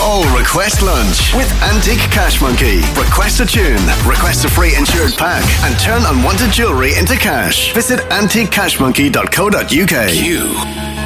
Oh, request lunch with Antique Cash Monkey. Request a tune, request a free insured pack, and turn unwanted jewellery into cash. Visit antiquecashmonkey.co.uk.